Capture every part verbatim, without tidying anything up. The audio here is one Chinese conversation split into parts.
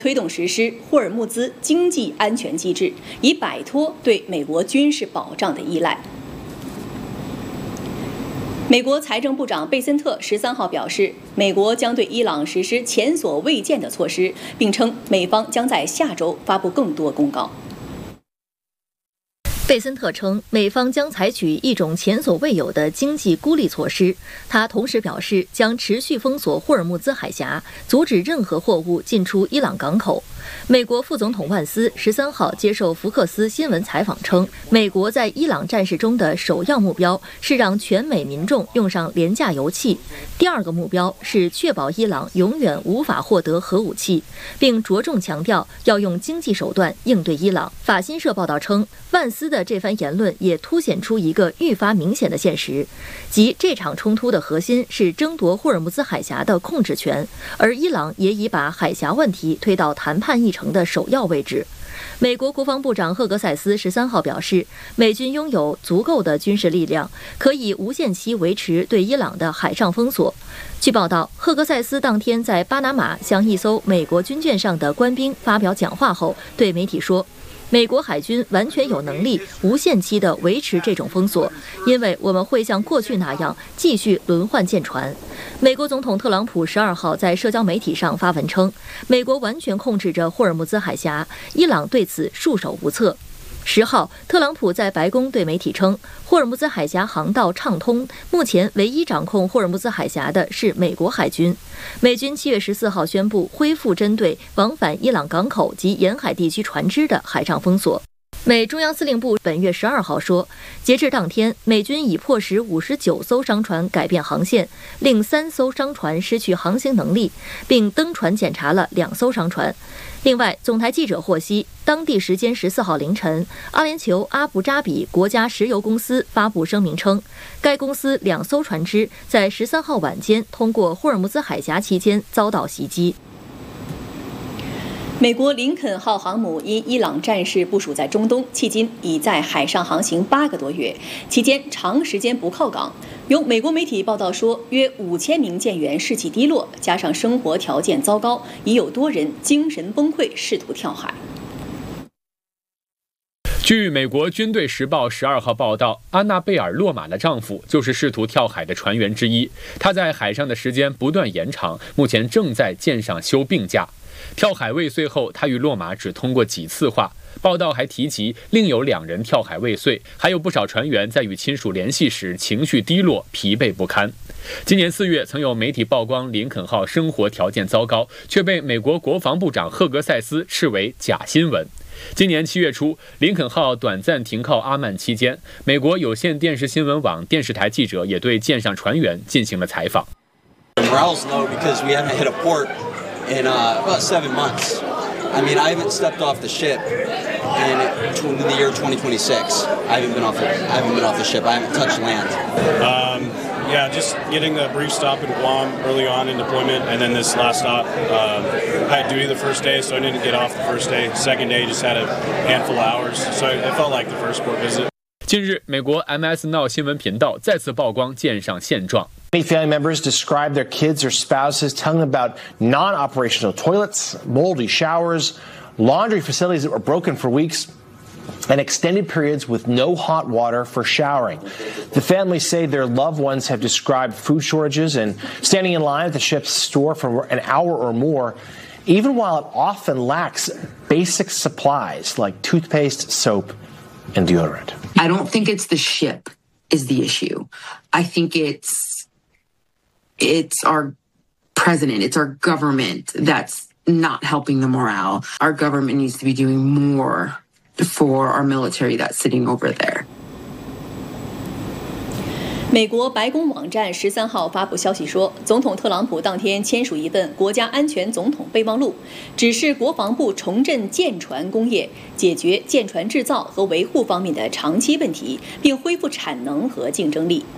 推动实施霍尔木兹经济安全机制，以摆脱对美国军事保障的依赖。美国财政部长贝森特十三号表示，美国将对伊朗实施前所未见的措施，并称美方将在下周发布更多公告。 贝森特称，美方将采取一种前所未有的经济孤立措施。他同时表示，将持续封锁霍尔木兹海峡，阻止任何货物进出伊朗港口。美国副总统万斯十三号接受福克斯新闻采访称，美国在伊朗战事中的首要目标是让全美民众用上廉价油气，第二个目标是确保伊朗永远无法获得核武器，并着重强调要用经济手段应对伊朗。法新社报道称，万斯的这番言论也凸显出一个愈发明显的现实，即这场冲突的核心是争夺霍尔木兹海峡的控制权，而伊朗也已把海峡问题推到谈判议程的首要位置。美国国防部长赫格塞斯十三号表示，美军拥有足够的军事力量，可以无限期维持对伊朗的海上封锁。据报道，赫格塞斯当天在巴拿马向一艘美国军舰上的官兵发表讲话后，对媒体说，美国海军完全有能力无限期地维持这种封锁，因为我们会像过去那样继续轮换舰船。美国总统特朗普十二号在社交媒体上发文称，美国完全控制着霍尔木兹海峡，伊朗对此束手无策。十号，特朗普在白宫对媒体称，霍尔木兹海峡航道畅通，目前唯一掌控霍尔木兹海峡的是美国海军。美军七月十四号宣布恢复针对往返伊朗港口及沿海地区船只的海上封锁。美中央司令部本月十二号说，截至当天，美军已迫使五十九艘商船改变航线，令三艘商船失去航行能力，并登船检查了两艘商船。另外，总台记者获悉，当地时间十四号凌晨，阿联酋阿布扎比国家石油公司发布声明称，该公司两艘船只在十三号晚间通过霍尔木兹海峡期间遭到袭击。 美国林肯号航母因伊朗战事部署在中东，迄今已在海上航行八个多月，期间长时间不靠港。有美国媒体报道说，约五千名舰员士气低落，加上生活条件糟糕，已有多人精神崩溃，试图跳海。 据美国军队时报十二号报道，安娜贝尔·洛马的丈夫就是试图跳海的船员之一，他在海上的时间不断延长，目前正在舰上休病假。跳海未遂后，他与洛马只通过几次话。报道还提及，另有两人跳海未遂，还有不少船员在与亲属联系时情绪低落、疲惫不堪。今年四月，曾有媒体曝光林肯号生活条件糟糕，却被美国国防部长赫格塞斯斥为假新闻。今年七月初，林肯号短暂停靠阿曼期间，美国有线电视新闻网电视台记者也对舰上船员进行了采访。 Morale's low because we haven't hit a port in uh, about seven months. I mean, I haven't stepped off the ship in the year twenty twenty-six. I haven't been off. The, I haven't been off the ship. I haven't touched land. Um, yeah, just getting a brief stop in Guam early on in deployment, and then this last stop. Uh, I had duty the first day, so I didn't get off the first day. Second day, just had a handful of hours, so it felt like the first port visit. 近日，美国 M S Now 新闻频道再次曝光舰上现状。 Many family members describe their kids or spouses telling them about non-operational toilets, moldy showers, laundry facilities that were broken for weeks, and extended periods with no hot water for showering. The families say their loved ones have described food shortages and standing in line at the ship's store for an hour or more, even while it often lacks basic supplies like toothpaste, soap, and deodorant. I don't think it's the ship is the issue. I think it's It's our president, it's our government that's not helping the morale. Our government needs to be doing more for our military that's sitting over there. 美国白宫网站十三号发布消息说，总统特朗普当天签署一份国家安全总统备忘录，指示国防部重振舰船工业，解决舰船制造和维护方面的长期问题，并恢复产能和竞争力。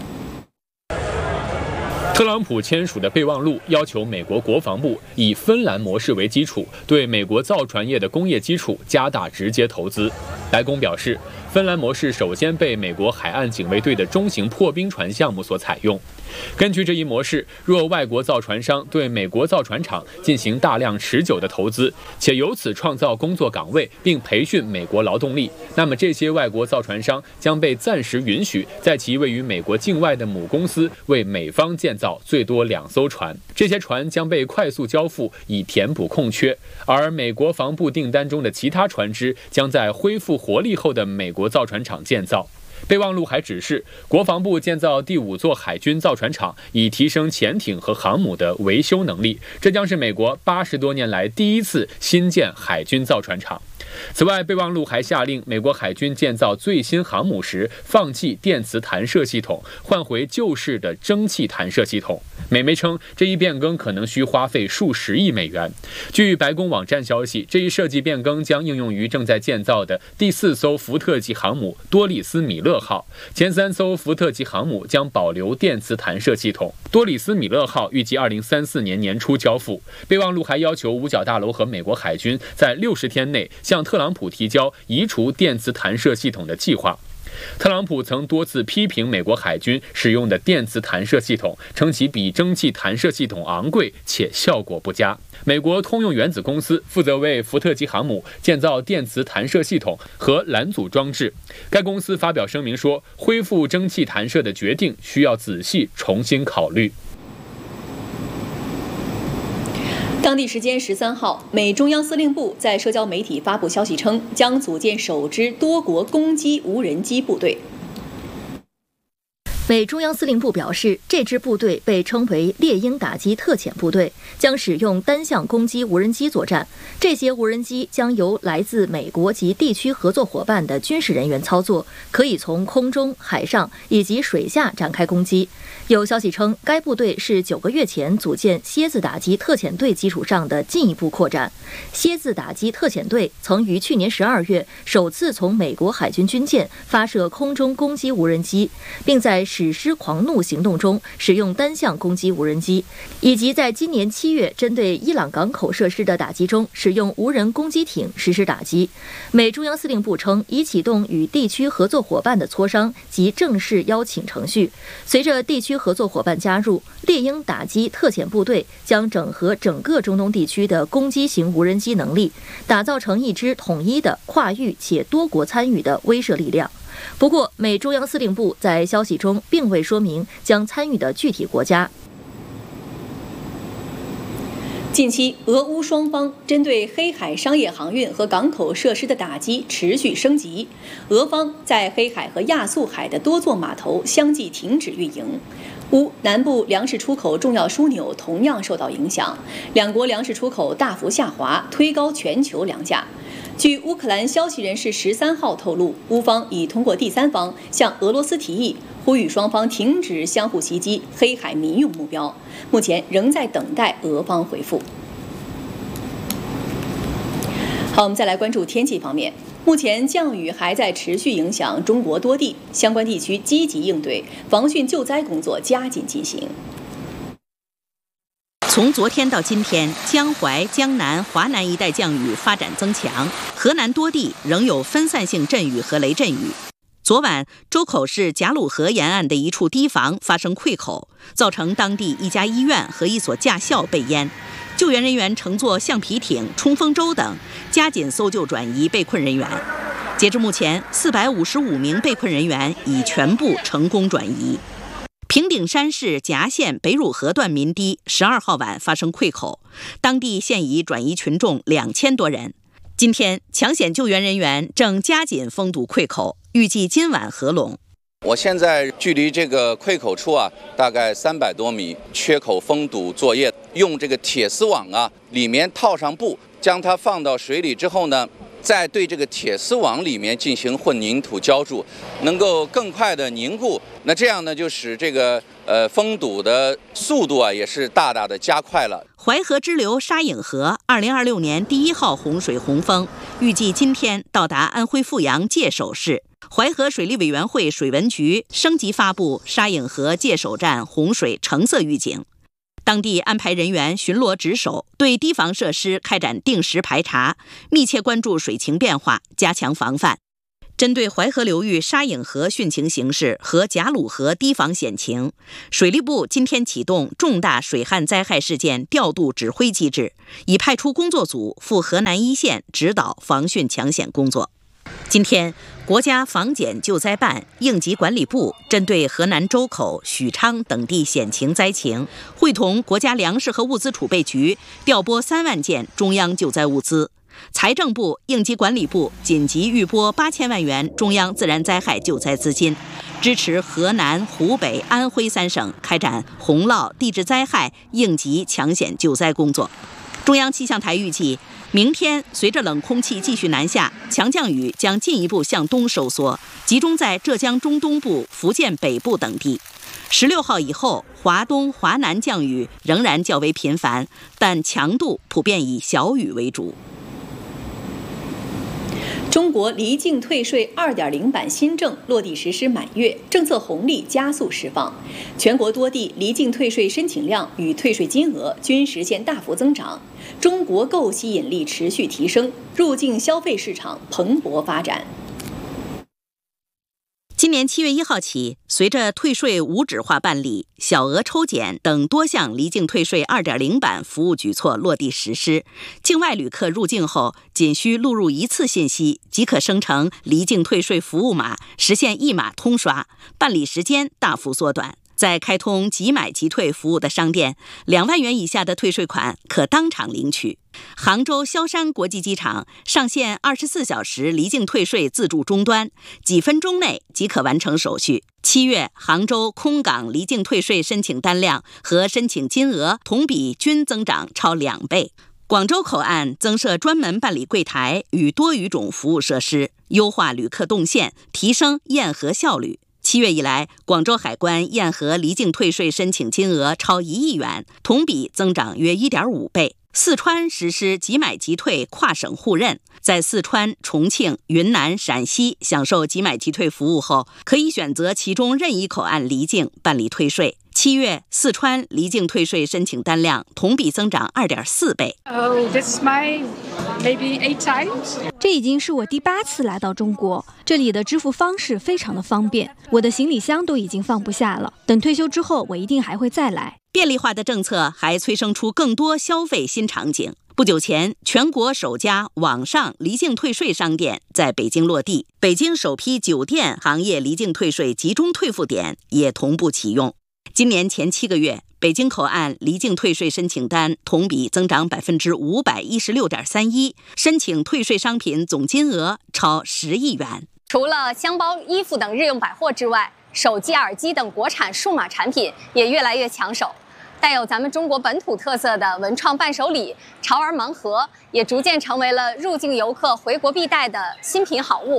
特朗普签署的备忘录要求美国国防部以芬兰模式为基础，对美国造船业的工业基础加大直接投资。 白宫表示，芬兰模式首先被美国海岸警卫队的中型破冰船项目所采用。根据这一模式，若外国造船商对美国造船厂进行大量持久的投资，且由此创造工作岗位并培训美国劳动力，那么这些外国造船商将被暂时允许在其位于美国境外的母公司为美方建造最多两艘船，这些船将被快速交付以填补空缺，而美国防部订单中的其他船只将在恢复活力后的美国造船厂建造。备忘录还指示，国防部建造第五座海军造船厂，以提升潜艇和航母的维修能力。这将是美国八十多年来第一次新建海军造船厂。此外，备忘录还下令美国海军建造最新航母时放弃电磁弹射系统，换回旧式的蒸汽弹射系统。美媒称，这一变更可能需花费数十亿美元。据白宫网站消息，这一设计变更将应用于正在建造的第四艘福特级航母多里斯米勒号。前三艘福特级航母将保留电磁弹射系统。多里斯米勒号预计二零三四年年初交付。备忘录还要求五角大楼和美国海军在六十天内向特朗普提交移除电磁弹射系统的计划。特朗普曾多次批评美国海军使用的电磁弹射系统，称其比蒸汽弹射系统昂贵且效果不佳。美国通用原子公司负责为福特级航母建造电磁弹射系统和拦阻装置。该公司发表声明说，恢复蒸汽弹射的决定需要仔细重新考虑。 当地时间十三号，美中央司令部在社交媒体发布消息称，将组建首支多国攻击无人机部队。 美中央司令部表示，这支部队被称为猎鹰打击特遣部队，将使用单向攻击无人机作战。这些无人机将由来自美国及地区合作伙伴的军事人员操作，可以从空中、海上以及水下展开攻击。有消息称，该部队是九个月前组建蝎子打击特遣队基础上的进一步扩展。蝎子打击特遣队曾于去年十二月首次从美国海军军舰发射空中攻击无人机，并在史诗狂怒行动中使用单向攻击无人机，以及在今年七月针对伊朗港口设施的打击中使用无人攻击艇实施打击。美中央司令部称，已启动与地区合作伙伴的磋商及正式邀请程序。随着地区合作伙伴加入，猎鹰打击特遣部队将整合整个中东地区的攻击型无人机能力，打造成一支统一的跨域且多国参与的威慑力量。不过，美中央司令部在消息中并未说明将参与的具体国家。 近期，俄乌双方针对黑海商业航运和港口设施的打击持续升级。俄方在黑海和亚速海的多座码头相继停止运营。乌南部粮食出口重要枢纽同样受到影响，两国粮食出口大幅下滑，推高全球粮价。据乌克兰消息人士十三号透露，乌方已通过第三方向俄罗斯提议，呼吁双方停止相互袭击黑海民用目标，目前仍在等待俄方回复。好，我们再来关注天气方面。目前降雨还在持续影响中国多地，相关地区积极应对，防汛救灾工作加紧进行。 从昨天到今天，江淮、江南、华南一带降雨发展增强，河南多地仍有分散性阵雨和雷阵雨。昨晚，周口市贾鲁河沿岸的一处堤防发生溃口，造成当地一家医院和一所驾校被淹。救援人员乘坐橡皮艇、冲锋舟等，加紧搜救转移被困人员。截至目前，四百五十五名被困人员已全部成功转移。平顶山市夹县北汝河段民堤十二号晚发生溃口，当地现已转移群众两千多人。今天，抢险救援人员正加紧封堵溃口，预计今晚合拢。 我现在距离这个溃口处啊，大概三百多米，缺口封堵作业，用这个铁丝网啊，里面套上布，将它放到水里之后呢，再对这个铁丝网里面进行混凝土浇筑，能够更快的凝固。那这样呢，就使这个呃封堵的速度啊，也是大大的加快了。 淮河支流沙影河二零二六年第一号洪水洪峰预计今天到达安徽阜阳界首市。淮河水利委员会水文局升级发布沙影河界首站洪水橙色预警，当地安排人员巡逻值守，对堤防设施开展定时排查，密切关注水情变化，加强防范。 针对淮河流域沙引河汛情形势和贾鲁河堤防险情，水利部今天启动重大水旱灾害事件调度指挥机制，已派出工作组赴河南一线指导防汛抢险工作。今天，国家防检救灾办、应急管理部针对河南周口、许昌等地险情灾情，会同国家粮食和物资储备局调拨三万件中央救灾物资。财政部、应急管理部紧急预拨八千万元中央自然灾害救灾资金，支持河南、湖北、安徽三省开展洪涝、地质灾害应急抢险救灾工作。中央气象台预计，明天随着冷空气继续南下，强降雨将进一步向东收缩，集中在浙江中东部、福建北部等地。十六号以后，华东、华南降雨仍然较为频繁，但强度普遍以小雨为主。 中国离境退税 二点零 版新政落地实施满月，政策红利加速释放，全国多地离境退税申请量与退税金额均实现大幅增长，中国购吸引力持续提升，入境消费市场蓬勃发展。 今年七月一号起，随着退税无纸化办理、小额抽检等多项离境退税 二点零 版服务举措落地实施，境外旅客入境后仅需录入一次信息，即可生成离境退税服务码，实现一码通刷，办理时间大幅缩短。在开通即买即退服务的商店，两万元以下的退税款可当场领取。杭州萧山国际机场上线二十四小时离境退税自助终端，几分钟内即可完成手续。七月，杭州空港离境退税申请单量和申请金额同比均增长超两倍。广州口岸增设专门办理柜台与多语种服务设施，优化旅客动线，提升验核效率。七月以来，广州海关验核离境退税申请金额超一亿元，同比增长约 一点五倍。四川实施即买即退跨省互认，在四川、重庆、云南、陕西享受即买即退服务后，可以选择其中任意口岸离境办理退税。七月，四川离境退税申请单量同比增长 二点四倍。 Oh, this is my maybe eight times. 这已经是我第八次来到中国，这里的支付方式非常的方便，我的行李箱都已经放不下了。等退休之后，我一定还会再来。 便利化的政策还催生出更多消费新场景。不久前，全国首家网上离境退税商店在北京落地，北京首批酒店行业离境退税集中退付点也同步启用。今年前七个月，北京口岸离境退税申请单同比增长百分之五百一十六点三一，申请退税商品总金额超十亿元。 除了箱包、衣服等日用百货之外，手机、耳机等国产数码产品也越来越抢手。带有咱们中国本土特色的文创伴手礼、潮儿盲盒，也逐渐成为了入境游客回国必带的新品好物。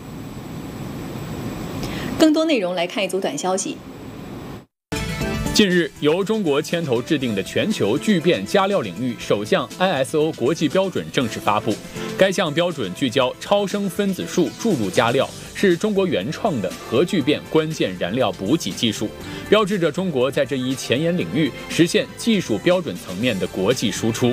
更多内容来看一组短消息。 近日，由中国牵头制定的全球聚变加料领域首项 I S O 国际标准正式发布。该项标准聚焦超声分子束注入加料，是中国原创的核聚变关键燃料补给技术，标志着中国在这一前沿领域实现技术标准层面的国际输出。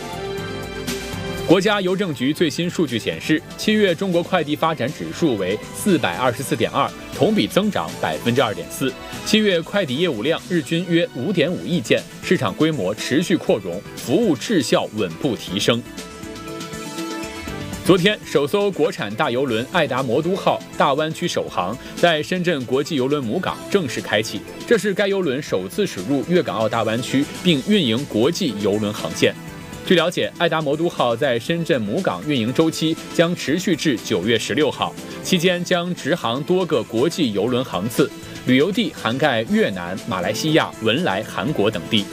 国家邮政局最新数据显示，七月中国快递发展指数为四百二十四点二，同比增长百分之二点四。七月快递业务量日均约五点五亿件，市场规模持续扩容，服务质效稳步提升。昨天，首艘国产大邮轮爱达魔都号大湾区首航在深圳国际邮轮母港正式开启，这是该邮轮首次驶入粤港澳大湾区并运营国际邮轮航线。据了解，爱达魔都号在深圳母港运营周期将持续至九月十六号，期间将直航多个国际邮轮航次，旅游地涵盖越南、马来西亚、文莱、韩国等地。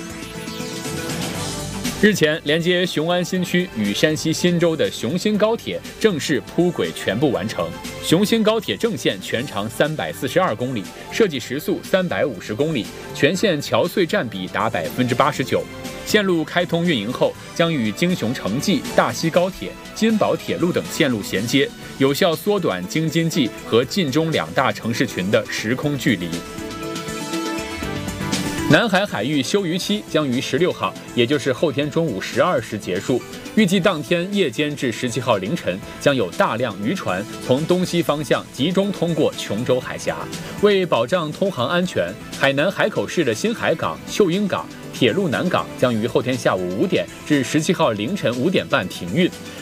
日前，连接雄安新区与山西忻州的雄新高铁正式铺轨全部完成。雄新高铁正线全长三百四十二公里，设计时速三百五十公里，全线桥隧占比达百分之八十九。线路开通运营后，将与京雄城际、大西高铁、金宝铁路等线路衔接，有效缩短京津冀和晋中两大城市群的时空距离。 南海海域休渔期将于十六号，也就是后天中午十二时结束。预计当天夜间至十七号凌晨，将有大量渔船从东西方向集中通过琼州海峡。为保障通航安全，海南海口市的新海港、秀英港、铁路南港将于后天下午五点至十七号凌晨五点半停运。